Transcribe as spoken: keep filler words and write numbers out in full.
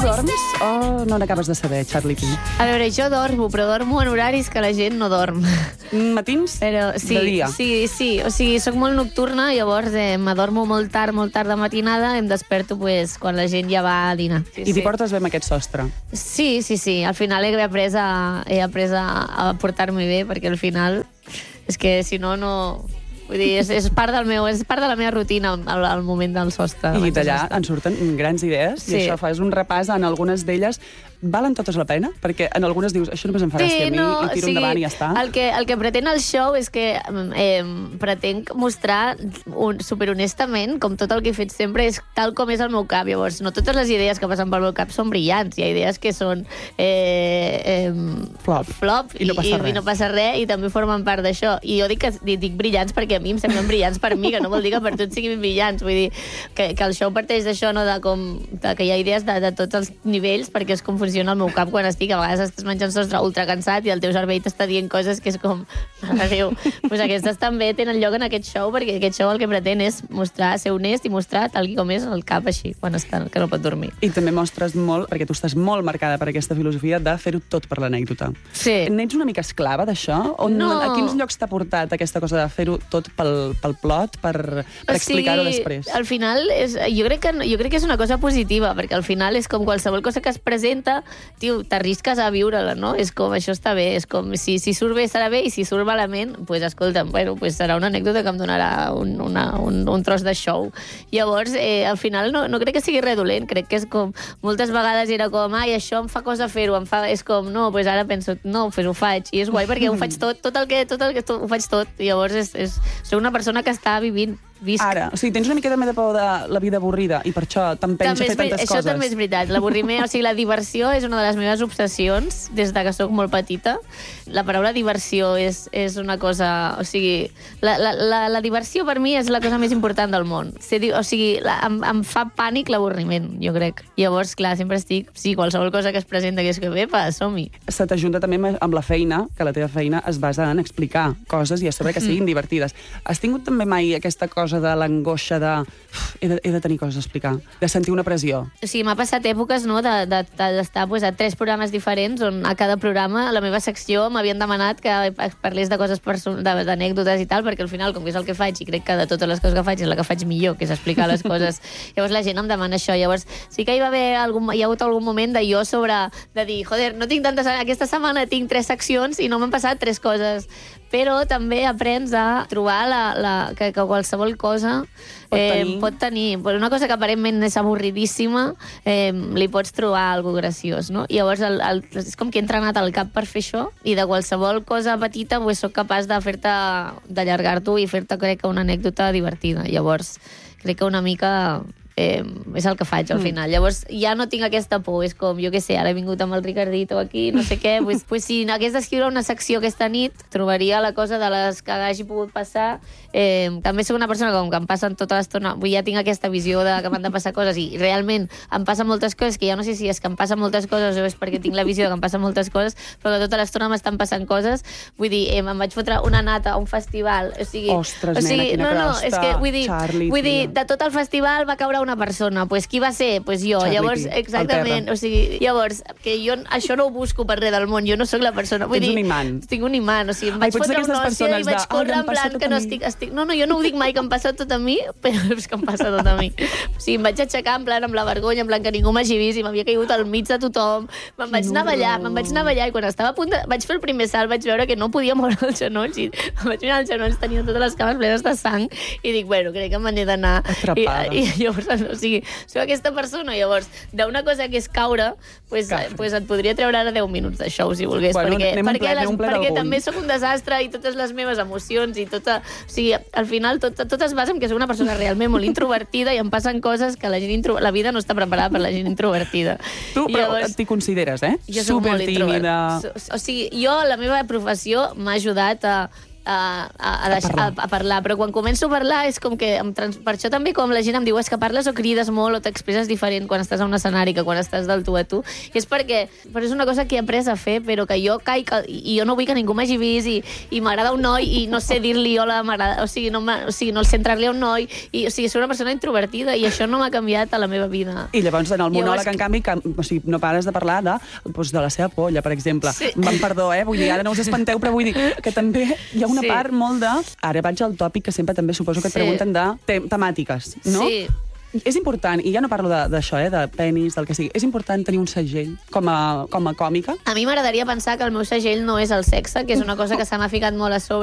dorms o no n'acabes de saber, Charlie P? A veure, jo dormo, però dormo en horaris que la gent no dorm. Matins? Però, sí, de dia? Sí, sí. O sigui, soc molt nocturna, llavors eh, m'adormo molt tard, molt tard de matinada, em desperto pues, quan la gent ja va a dinar. Sí, I t'hi sí. portes bé amb aquest sostre? Sí, sí, sí. Al final he après a, he après a, a portar-me bé, perquè al final és que si no, no... Vull dir, és, és, part del meu, és part de la meva rutina al, al moment del sostre. I d'allà en surten grans idees, sí. I això fas un repàs en algunes d'elles. Valen totes la pena? Perquè en algunes dius, això només em fa gràcia a mi, no, i tiro o sigui, endavant i ja està. El que, el que pretén el show és que eh, pretenc mostrar un, superhonestament, com tot el que he fet sempre, és tal com és el meu cap. Llavors, no totes les idees que passen pel meu cap són brillants. Hi ha idees que són eh, eh, flop, flop i, no passa i, i no passa res, i també formen part d'això. I jo dic, que, dic brillants perquè a mi em semblen brillants per mi, que no vol dir que per tots siguin brillants. Vull dir, que, que el show parteix d'això, no? de com, de, que hi ha idees de, de tots els nivells, perquè és com funciona el meu cap quan estic. A vegades estàs menjant sostre ultra cansat i el teu cervell t'està dient coses que és com, mare Déu, pues aquestes també tenen lloc en aquest show, perquè aquest show el que pretén és mostrar, ser honest i mostrar tal com és el cap així, quan està, que no pot dormir. I també mostres molt, perquè tu estàs molt marcada per aquesta filosofia de fer-ho tot per l'anècdota. Sí. N'ets una mica esclava d'això? No. A quins llocs t'ha portat aquesta cosa de fer-ho tot pel, pel plot, per, per explicar-ho després? Al final, és, jo, crec que, jo crec que és una cosa positiva, perquè al final és com qualsevol cosa que es presenta, tio, t'arrisques a viure-la, no? És com, això està bé, és com, si, si surt bé serà bé, i si surt malament, pues, escolta'm, bueno, pues serà una anècdota que em donarà un, una, un, un tros de show. Llavors, eh, al final, no, no crec que sigui redolent, crec que és com, moltes vegades era com, ai, això em fa cosa fer-ho, em fa, és com, no, pues ara penso, no, pues ho faig, i és guai perquè ho faig tot, tot el que, tot el que tot, ho faig tot, i llavors és, és, soc una persona que està vivint, visc. Ara, o sigui, tens una mica també de por de la vida avorrida i per això t'empenys a fer tantes això coses. Això també és veritat. L'avorriment, o sigui, la diversió és una de les meves obsessions des de que sóc molt petita. La paraula diversió és, és una cosa... O sigui, la, la, la, la diversió per mi és la cosa més important del món. O sigui, la, em, em fa pànic l'avorriment, jo crec. Llavors, clar, sempre estic... Sí, qualsevol cosa que es presenta que és que, epa, som-hi. Se t'ajunta també amb la feina, que la teva feina es basa en explicar coses i a sobre que siguin mm. divertides. Has tingut també mai aquesta cosa de l'angoixa de... He, de... he de tenir coses a explicar, de sentir una pressió? O sigui, m'ha passat èpoques, no?, d'estar de, de, de, pues, a tres programes diferents, on a cada programa, a la meva secció, m'havien demanat que parlés de coses d'anècdotes i tal, perquè al final, com que és el que faig, i crec que de totes les coses que faig és la que faig millor, que és explicar les coses. Llavors la gent em demana això. Llavors sí que hi va haver algun, hi ha hagut algun moment de jo sobre, de dir, joder, no tinc tantes... Aquesta setmana tinc tres seccions i no m'han passat tres coses. Però també aprens a trobar la, la, que, que qualsevol cosa pot eh, tenir. pot tenir. Una cosa que aparentment és avorridíssima, eh, li pots trobar alguna graciós, no? I llavors el, el, és com que he entrenat el cap per fer això, i de qualsevol cosa petita pues, soc capaç de fer-te, d'allargar-t'ho i fer-te, crec que, una anècdota divertida. Llavors, crec que una mica... Eh, és el que faig al final. Mm. Llavors ja no tinc aquesta por, és com, jo què sé, ara he vingut amb el Ricardito aquí, no sé què, pues, pues si hagués d'escriure una secció aquesta nit, trobaria la cosa de les que hagi pogut passar. Eh, també soc una persona que, com que em passen tota l'estona, ja tinc aquesta visió de que m'han de passar coses, i realment em passen moltes coses, que ja no sé si és que em passen moltes coses o és perquè tinc la visió de que em passen moltes coses, però que tota l'estona m'estan passant coses. Vull dir, eh, em vaig fotre una nata a un festival, o sigui... Ostres, o sigui, nena, quina no, no, crosta. és que, vull dir, Charlie, vull dir, de tot el festival va caure una persona, pues qui va ser? Pues jo. Charlie llavors, P, exactament, o sigui, llavors, que jo això no ho busco per res del món, jo no sóc la persona, vull Tens dir, un imant. tinc un imant, o sigui, em vaig Ai, fotre una hòstia i vaig de, córrer en plan que no estic, estic... No, no, jo no ho dic mai que em passa tot a mi, però és que em passa tot a mi. O sigui, em vaig aixecar en plan amb la vergonya, en plan que ningú m'hagi vist i m'havia caigut al mig de tothom, me'n vaig anar a ballar, me'n vaig anar a ballar i quan estava a punt de... vaig fer el primer salt, vaig veure que no podia moure els genolls i em vaig mirar els genolls, tenia totes les cames plenes de sang i dic, bueno, crec que me n'he d'anar. I, i llavors, o sigui, soc aquesta persona, llavors, d'una cosa que és caure, pues, pues et podria treure ara deu minuts de show, si volgués, bueno, perquè, perquè, ple, les, perquè d'algun. també sóc un desastre i totes les meves emocions i tota... O sigui, al final tot, tot es basa en que sóc una persona realment molt introvertida i em passen coses que la gent intro... la vida no està preparada per la gent introvertida. Tu, però llavors, t'hi consideres, eh? Jo soc molt introvert. O sigui, jo, la meva professió m'ha ajudat a a, a, a, deixar, a, parlar. a parlar, però quan començo a parlar és com que, em trans... per això també com la gent em diu és que parles o crides molt o t'expresses diferent quan estàs a un escenari que quan estàs del tu a tu, i és perquè però és una cosa que he après a fer, però que jo caic i jo no vull que ningú m'hagi vist i, i m'agrada un noi i no sé dir-li hola, o sigui, no, o sigui, no centrar-li a un noi, i, o sigui, soc una persona introvertida i això no m'ha canviat a la meva vida. I llavors en el monòleg, llavors... en canvi, que, o sigui, no pares de parlar de, doncs, de la seva polla, per exemple. Sí. Em perdó, eh? Vull dir, ara no us espanteu, però vull dir que també hi ha una Sí. part molt de... Ara vaig al tòpic que sempre també suposo que et Sí. pregunten de te temàtiques, no? Sí. És important, i ja no parlo d'això, eh, de penis, del que sigui, és important tenir un segell com a, com a còmica? A mi m'agradaria pensar que el meu segell no és el sexe, que és una cosa que se m'ha ficat molt a sobre